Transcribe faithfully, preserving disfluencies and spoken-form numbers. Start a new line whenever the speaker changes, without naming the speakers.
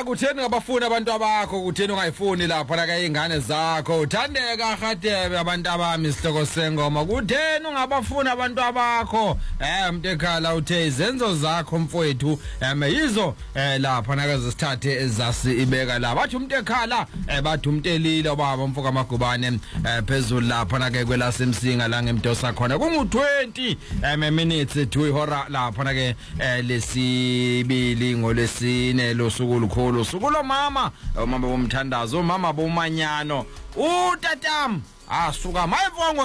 kutheni ngabafuni abantu abakho kutheni ungayifuni lapha la kaingane zakho uthandeka Radebe abantu abami isihloko sengoma kutheni ungabafuni abantu abakho eh umuntu ekhala uthe izenzo zakho mfowethu eme yizo eh lapha nakaze sithathe ezasi ibeka la bathi umuntu ekhala eh bathi umuntu elile baba mfoka amagubane eh phezulu lapha nake kwelasemsinga la ngemdosa khona kungu twenty eme minutes to ihora lapha nake lesibili ngolesine losuku lukhulu suku lo mama umama bomthandazo umama bomanyano utatam asuka mayivongo